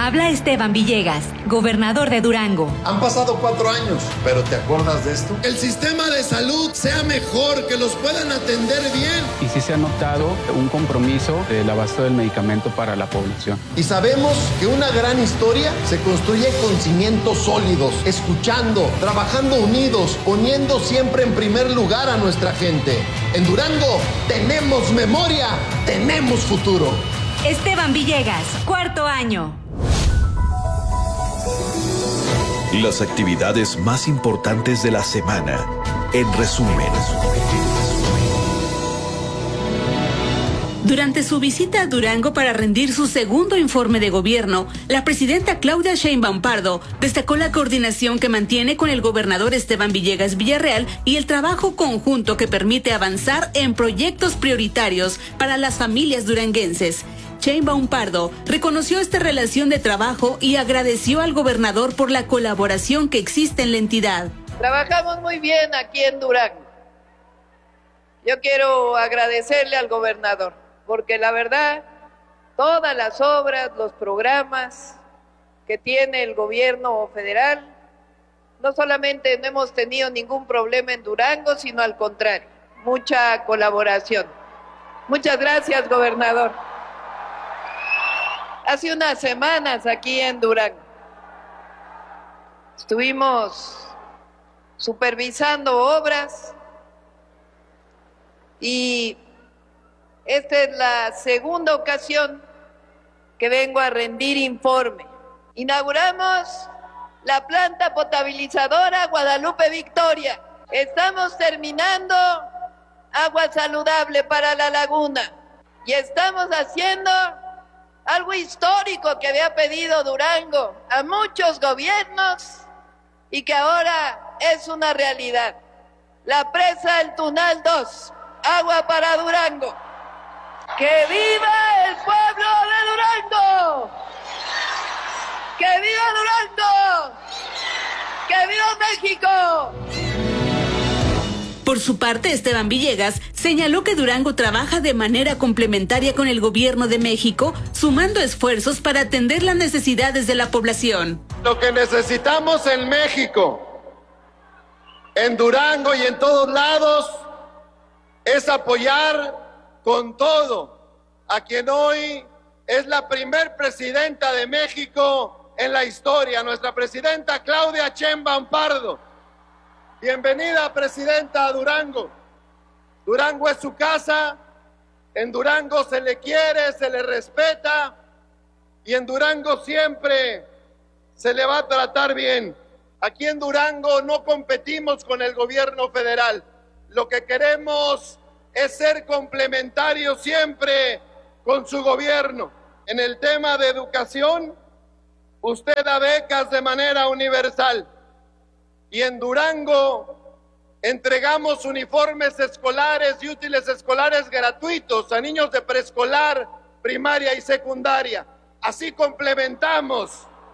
Habla Esteban Villegas, gobernador de Durango. Han pasado 4 años, pero ¿te acuerdas de esto? El sistema de salud sea mejor, que los puedan atender bien. Y sí se ha notado un compromiso del abasto del medicamento para la población. Y sabemos que una gran historia se construye con cimientos sólidos, escuchando, trabajando unidos, poniendo siempre en primer lugar a nuestra gente. En Durango tenemos memoria, tenemos futuro. Esteban Villegas, 4º año. Las actividades más importantes de la semana, en resumen. Durante su visita a Durango para rendir su segundo informe de gobierno, la presidenta Claudia Sheinbaum Pardo destacó la coordinación que mantiene con el gobernador Esteban Villegas Villarreal y el trabajo conjunto que permite avanzar en proyectos prioritarios para las familias duranguenses. Sheinbaum Pardo reconoció esta relación de trabajo y agradeció al gobernador por la colaboración que existe en la entidad. Trabajamos muy bien aquí en Durango. Yo quiero agradecerle al gobernador, porque la verdad, todas las obras, los programas que tiene el gobierno federal, no solamente no hemos tenido ningún problema en Durango, sino al contrario, mucha colaboración. Muchas gracias, gobernador. Hace unas semanas aquí en Durango estuvimos supervisando obras y esta es la segunda ocasión que vengo a rendir informe. Inauguramos la planta potabilizadora Guadalupe Victoria. Estamos terminando agua saludable para la laguna y estamos haciendo algo histórico que había pedido Durango a muchos gobiernos y que ahora es una realidad. La presa El Tunal 2, agua para Durango. ¡Que viva el pueblo de Durango! ¡Que viva Durango! ¡Que viva México! Por su parte, Esteban Villegas señaló que Durango trabaja de manera complementaria con el gobierno de México, sumando esfuerzos para atender las necesidades de la población. Lo que necesitamos en México, en Durango y en todos lados, es apoyar con todo a quien hoy es la primer presidenta de México en la historia, nuestra presidenta Claudia Sheinbaum Pardo. Bienvenida, presidenta, a Durango. Durango es su casa, en Durango se le quiere, se le respeta y en Durango siempre se le va a tratar bien. Aquí en Durango no competimos con el gobierno federal. Lo que queremos es ser complementarios siempre con su gobierno. En el tema de educación, usted da becas de manera universal. Y en Durango entregamos uniformes escolares y útiles escolares gratuitos a niños de preescolar, primaria y secundaria. Así complementamos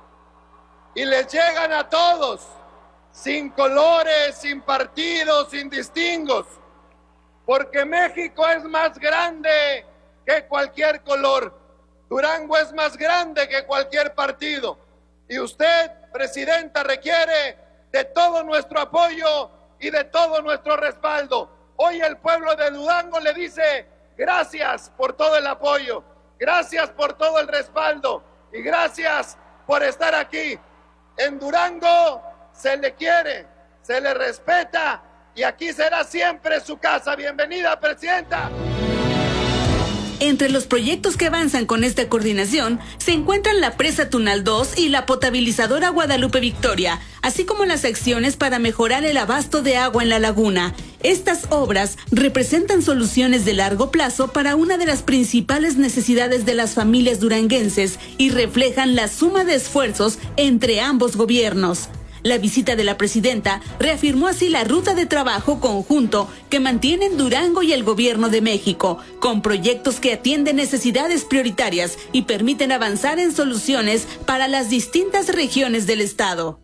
y les llegan a todos, sin colores, sin partidos, sin distingos, porque México es más grande que cualquier color. Durango es más grande que cualquier partido. Y usted, presidenta, requiere de todo nuestro apoyo y de todo nuestro respaldo. Hoy el pueblo de Durango le dice gracias por todo el apoyo, gracias por todo el respaldo y gracias por estar aquí. En Durango se le quiere, se le respeta y aquí será siempre su casa. Bienvenida, presidenta. Entre los proyectos que avanzan con esta coordinación se encuentran la presa Tunal 2 y la potabilizadora Guadalupe Victoria, así como las acciones para mejorar el abasto de agua en la laguna. Estas obras representan soluciones de largo plazo para una de las principales necesidades de las familias duranguenses y reflejan la suma de esfuerzos entre ambos gobiernos. La visita de la presidenta reafirmó así la ruta de trabajo conjunto que mantienen Durango y el gobierno de México, con proyectos que atienden necesidades prioritarias y permiten avanzar en soluciones para las distintas regiones del estado.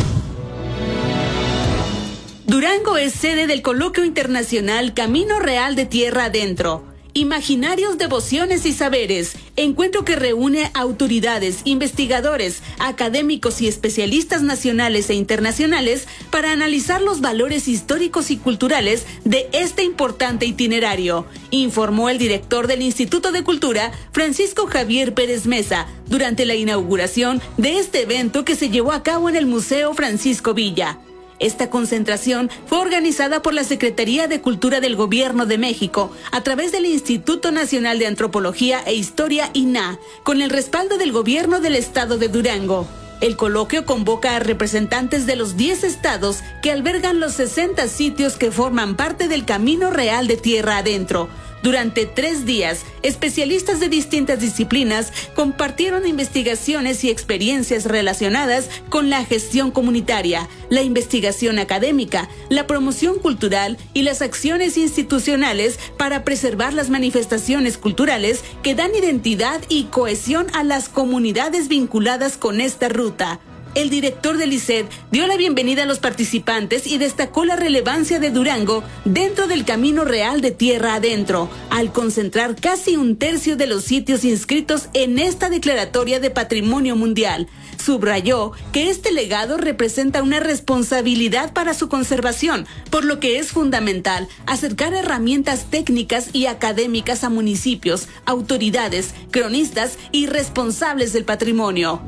Durango es sede del Coloquio Internacional Camino Real de Tierra Adentro. Imaginarios, devociones y saberes. encuentro que reúne autoridades, investigadores, académicos y especialistas nacionales e internacionales para analizar los valores históricos y culturales de este importante itinerario, informó el director del Instituto de Cultura, Francisco Javier Pérez Mesa, durante la inauguración de este evento que se llevó a cabo en el Museo Francisco Villa. Esta concentración fue organizada por la Secretaría de Cultura del Gobierno de México a través del Instituto Nacional de Antropología e Historia, INAH, con el respaldo del Gobierno del Estado de Durango. El coloquio convoca a representantes de los 10 estados que albergan los 60 sitios que forman parte del Camino Real de Tierra Adentro. Durante 3 días, especialistas de distintas disciplinas compartieron investigaciones y experiencias relacionadas con la gestión comunitaria, la investigación académica, la promoción cultural y las acciones institucionales para preservar las manifestaciones culturales que dan identidad y cohesión a las comunidades vinculadas con esta ruta. El director del ICED dio la bienvenida a los participantes y destacó la relevancia de Durango dentro del Camino Real de Tierra Adentro, al concentrar casi 1/3 de los sitios inscritos en esta declaratoria de Patrimonio Mundial. Subrayó que este legado representa una responsabilidad para su conservación, por lo que es fundamental acercar herramientas técnicas y académicas a municipios, autoridades, cronistas y responsables del patrimonio.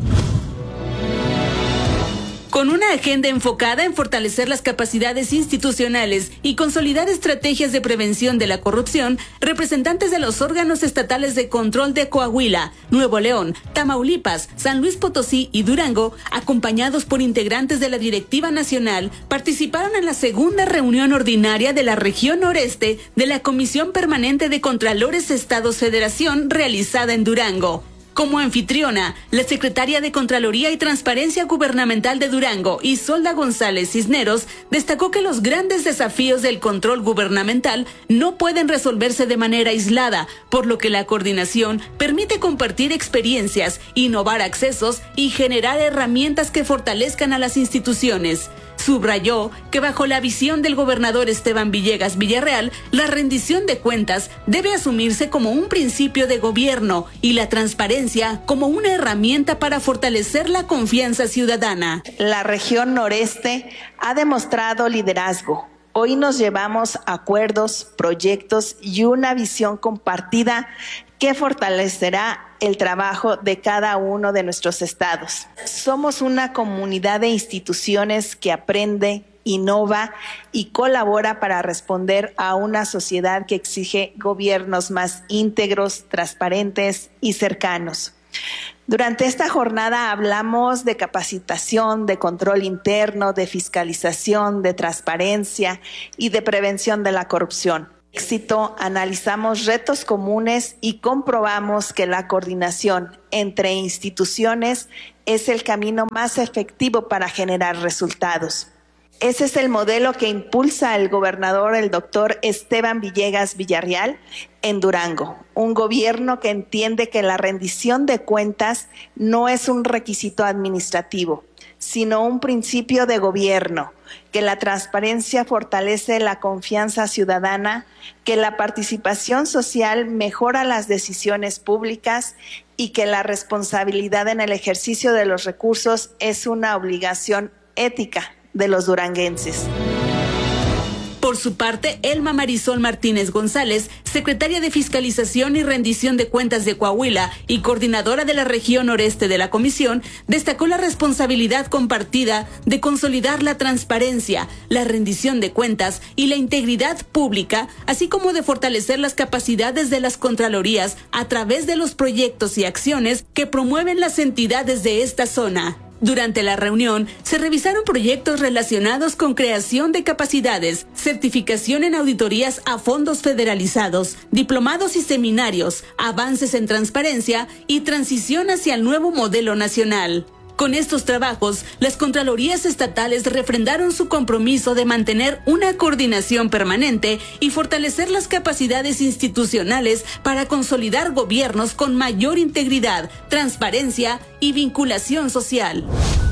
Con una agenda enfocada en fortalecer las capacidades institucionales y consolidar estrategias de prevención de la corrupción, representantes de los órganos estatales de control de Coahuila, Nuevo León, Tamaulipas, San Luis Potosí y Durango, acompañados por integrantes de la Directiva Nacional, participaron en la segunda reunión ordinaria de la región noreste de la Comisión Permanente de Contralores Estados Federación realizada en Durango. Como anfitriona, la secretaria de Contraloría y Transparencia Gubernamental de Durango, Isolda González Cisneros, destacó que los grandes desafíos del control gubernamental no pueden resolverse de manera aislada, por lo que la coordinación permite compartir experiencias, innovar accesos y generar herramientas que fortalezcan a las instituciones. Subrayó que bajo la visión del gobernador Esteban Villegas Villarreal, la rendición de cuentas debe asumirse como un principio de gobierno y la transparencia como una herramienta para fortalecer la confianza ciudadana. La región noreste ha demostrado liderazgo. Hoy nos llevamos acuerdos, proyectos y una visión compartida que fortalecerá el trabajo de cada uno de nuestros estados. Somos una comunidad de instituciones que aprende, innova y colabora para responder a una sociedad que exige gobiernos más íntegros, transparentes y cercanos. Durante esta jornada hablamos de capacitación, de control interno, de fiscalización, de transparencia y de prevención de la corrupción. Éxito, analizamos retos comunes y comprobamos que la coordinación entre instituciones es el camino más efectivo para generar resultados. Ese es el modelo que impulsa el gobernador, el doctor Esteban Villegas Villarreal, en Durango. Un gobierno que entiende que la rendición de cuentas no es un requisito administrativo, sino un principio de gobierno, que la transparencia fortalece la confianza ciudadana, que la participación social mejora las decisiones públicas y que la responsabilidad en el ejercicio de los recursos es una obligación ética de los duranguenses. Por su parte, Elma Marisol Martínez González, secretaria de Fiscalización y Rendición de Cuentas de Coahuila y coordinadora de la región noreste de la comisión, destacó la responsabilidad compartida de consolidar la transparencia, la rendición de cuentas y la integridad pública, así como de fortalecer las capacidades de las contralorías a través de los proyectos y acciones que promueven las entidades de esta zona. Durante la reunión, se revisaron proyectos relacionados con creación de capacidades, certificación en auditorías a fondos federalizados, diplomados y seminarios, avances en transparencia y transición hacia el nuevo modelo nacional. Con estos trabajos, las Contralorías estatales refrendaron su compromiso de mantener una coordinación permanente y fortalecer las capacidades institucionales para consolidar gobiernos con mayor integridad, transparencia y vinculación social.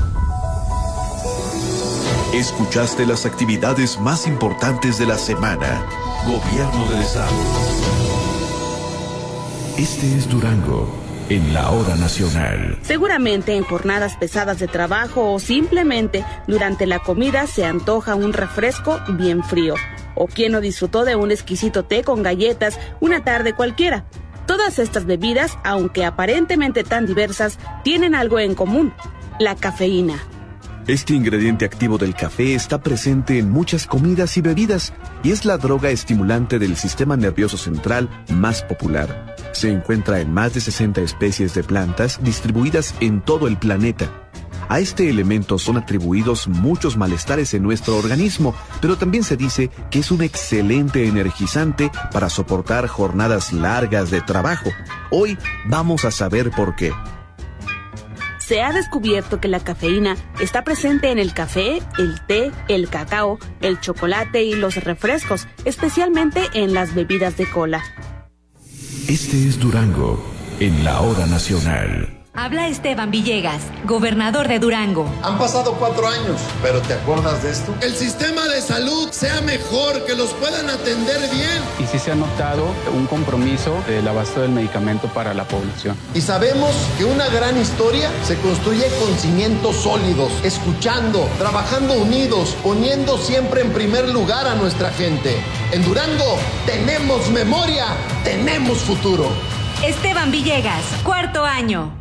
Escuchaste las actividades más importantes de la semana. Gobierno del Estado. Este es Durango. en la hora nacional. Seguramente en jornadas pesadas de trabajo o simplemente durante la comida se antoja un refresco bien frío. O quien no disfrutó de un exquisito té con galletas una tarde cualquiera. Todas estas bebidas, aunque aparentemente tan diversas, tienen algo en común: la cafeína. Este ingrediente activo del café está presente en muchas comidas y bebidas y es la droga estimulante del sistema nervioso central más popular. Se encuentra en más de 60 especies de plantas distribuidas en todo el planeta. A este elemento son atribuidos muchos malestares en nuestro organismo, pero también se dice que es un excelente energizante para soportar jornadas largas de trabajo. Hoy vamos a saber por qué. Se ha descubierto que la cafeína está presente en el café, el té, el cacao, el chocolate y los refrescos, especialmente en las bebidas de cola. Este es Durango, en la hora nacional. Habla Esteban Villegas, gobernador de Durango. Han pasado 4 años, pero ¿te acuerdas de esto? El sistema de salud sea mejor, que los puedan atender bien. Y sí se ha notado un compromiso del abasto del medicamento para la población. Y sabemos que una gran historia se construye con cimientos sólidos, escuchando, trabajando unidos, poniendo siempre en primer lugar a nuestra gente. En Durango tenemos memoria, tenemos futuro. Esteban Villegas, 4º año.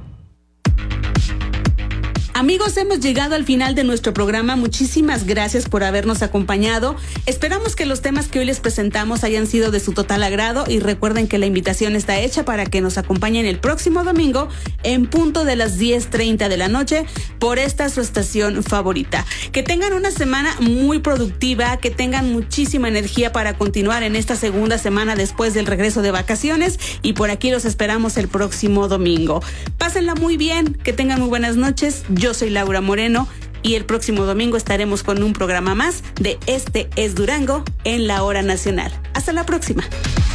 Amigos, hemos llegado al final de nuestro programa. Muchísimas gracias por habernos acompañado. Esperamos que los temas que hoy les presentamos hayan sido de su total agrado y recuerden que la invitación está hecha para que nos acompañen el próximo domingo en punto de las 10:30 de la noche por esta su estación favorita. Que tengan una semana muy productiva, que tengan muchísima energía para continuar en esta segunda semana después del regreso de vacaciones y por aquí los esperamos el próximo domingo. Pásenla muy bien, que tengan muy buenas noches. Yo soy Laura Moreno y el próximo domingo estaremos con un programa más de Este es Durango en la hora nacional. Hasta la próxima.